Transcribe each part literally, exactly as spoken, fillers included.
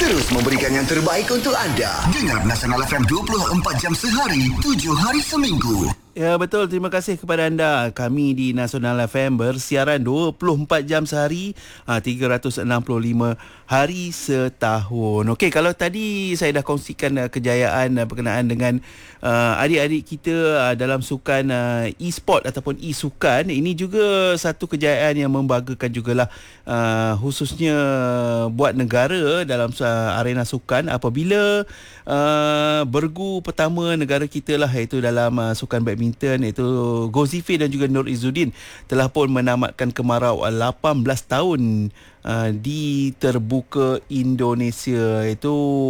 Terus memberikan yang terbaik untuk anda. Dengar Nasional F M dua puluh empat jam sehari, tujuh hari seminggu. Ya, betul. Terima kasih kepada anda. Kami di Nasional F M bersiaran dua puluh empat jam sehari, tiga ratus enam puluh lima hari setahun. Okey, kalau tadi saya dah kongsikan uh, kejayaan uh, berkenaan dengan uh, adik-adik kita uh, dalam sukan uh, e-sport ataupun e-sukan, ini juga satu kejayaan yang membanggakan jugalah, uh, khususnya buat negara dalam uh, arena sukan apabila uh, bergu pertama negara kita lah, iaitu dalam uh, sukan badminton, iaitu Gozifi dan juga Nur Izzuddin telah pun menamatkan kemarau lapan belas tahun uh, di terbuka Indonesia, iaitu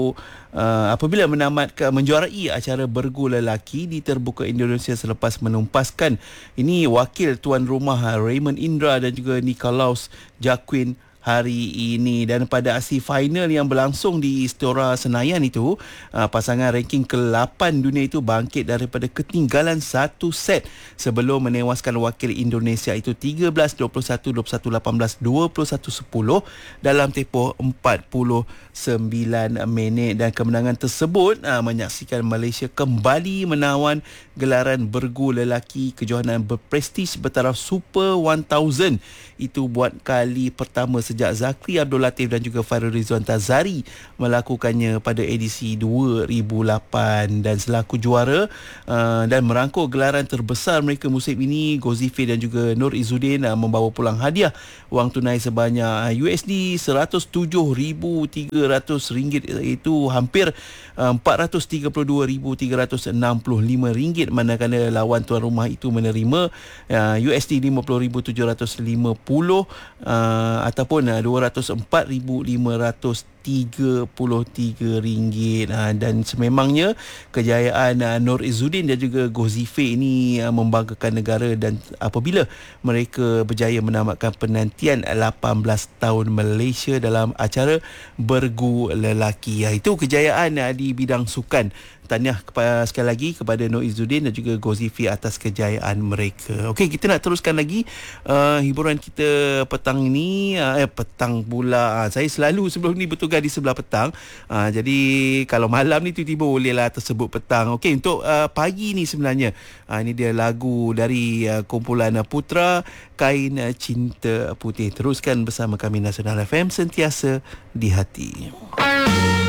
uh, apabila menamatkan menjuarai acara bergu lelaki di terbuka Indonesia selepas menumpaskan ini wakil tuan rumah Raymond Indra dan juga Nikolaus Jacquin hari ini. Dan pada aksi final yang berlangsung di Istora Senayan itu, uh, pasangan ranking ke lapan dunia itu bangkit daripada ketinggalan satu set sebelum menewaskan wakil Indonesia itu tiga belas dua puluh satu, dua puluh satu lapan belas, dua puluh satu sepuluh dalam tempoh empat puluh sembilan minit. Dan kemenangan tersebut uh, menyaksikan Malaysia kembali menawan gelaran bergu lelaki kejohanan berprestij bertaraf Super seribu itu buat kali pertama sejak Zakri Abdul Latif dan juga Fairul Rizwan Tazari melakukannya pada edisi dua ribu lapan. Dan selaku juara uh, dan merangkul gelaran terbesar mereka musim ini, Gozifi dan juga Nur Izzuddin uh, membawa pulang hadiah wang tunai sebanyak U S D seratus tujuh ribu tiga ratus ringgit, iaitu hampir uh, empat ratus tiga puluh dua ribu tiga ratus enam puluh lima ringgit, manakala lawan tuan rumah itu menerima uh, U S D lima puluh ribu tujuh ratus lima puluh uh, ataupun uh, dua ratus empat ribu lima ratus tiga puluh tiga ringgit. Ha, dan sememangnya kejayaan uh, Nur Izzuddin dan juga Gozifi ini uh, membanggakan negara, dan apabila mereka berjaya menamatkan penantian lapan belas tahun Malaysia dalam acara bergu lelaki. Ha, itu kejayaan uh, di bidang sukan. Tahniah kepada, sekali lagi kepada Nur Izzuddin dan juga Gozifi atas kejayaan mereka. Okey, kita nak teruskan lagi uh, hiburan kita petang ini. Uh, eh, petang pula. Uh, saya selalu sebelum ni bertugas di sebelah petang. Uh, jadi kalau malam ni tiba-tiba bolehlah tersebut petang. Okey, untuk uh, pagi ni sebenarnya, uh, ini dia lagu dari uh, kumpulan uh, Putra, Kain Cinta Putih. Teruskan bersama kami Nasional F M, sentiasa di hati.